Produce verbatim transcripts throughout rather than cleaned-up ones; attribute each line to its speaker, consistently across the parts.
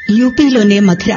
Speaker 1: యూపీలోనే మథుర.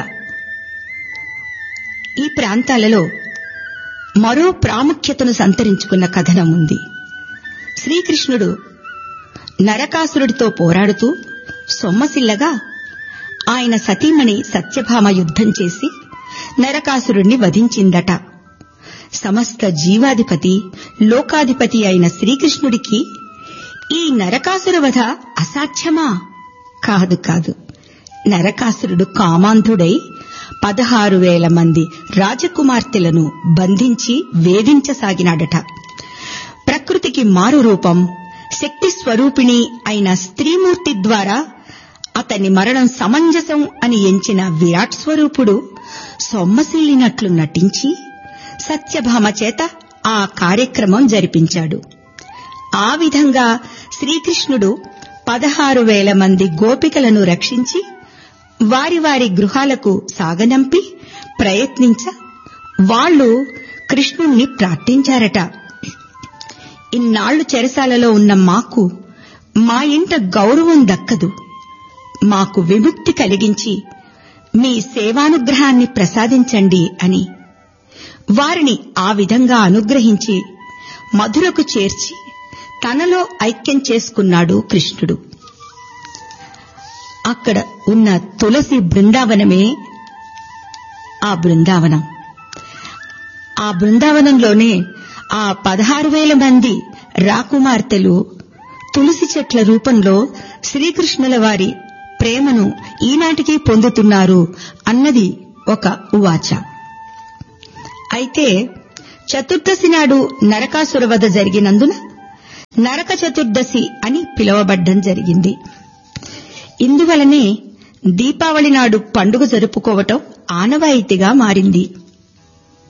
Speaker 1: ఈ ప్రాంతాలలో మరో ప్రాముఖ్యతను సంతరించుకున్న కథనం ఉంది. శ్రీకృష్ణుడు నరకాసురుడితో పోరాడుతూ సొమ్మసిల్లగా ఆయన సతీమణి సత్యభామ యుద్ధం చేసి నరకాసురుణ్ణి వధించిందట. సమస్త జీవాధిపతి, లోకాధిపతి అయిన శ్రీకృష్ణుడికి ఈ నరకాసుర వధ అసాధ్యమా? కాదు కాదు. నరకాసురుడు కామాంధుడై పదహారు వేల మంది రాజకుమార్తెలను బంధించి వేధించసాగినాడట. ప్రకృతికి మారు రూపం, శక్తి స్వరూపిణి అయిన స్త్రీమూర్తి ద్వారా అతని మరణం సమంజసం అని ఎంచిన విరాట్ స్వరూపుడు సొమ్మసిల్లినట్లు నటించి సత్యభామ చేత ఆ కార్యక్రమం జరిపించాడు. ఆ విధంగా శ్రీకృష్ణుడు పదహారు వేల మంది గోపికలను రక్షించి వారి వారి గృహాలకు సాగనంపి ప్రయత్నించ వాళ్లు కృష్ణుణ్ణి ప్రార్థించారట. ఇన్నాళ్లు చెరసాలలో ఉన్న మాకు మా ఇంట గౌరవం దక్కదు, మాకు విముక్తి కలిగించి మీ సేవానుగ్రహాన్ని ప్రసాదించండి అని వారిని ఆ విధంగా అనుగ్రహించి మధురకు చేర్చి తనలో ఐక్యం చేసుకున్నాడు కృష్ణుడు. అక్కడ ఉన్న తులసి బృందావనమే ఆ బృందావనం. ఆ బృందావనంలోనే ఆ పదహారు వేల మంది రాకుమార్తెలు తులసి చెట్ల రూపంలో శ్రీకృష్ణుల వారి ప్రేమను ఈనాటికి పొందుతున్నారు అన్నది ఒక ఉవాచ. అయితే చతుర్దశి నాడు నరకాసుర వధ జరిగినందున నరక చతుర్దశి అని పిలువబడ్డం జరిగింది. ఇందువలనే దీపావళి నాడు పండుగ జరుపుకోవటం ఆనవాయితీగా మారింది.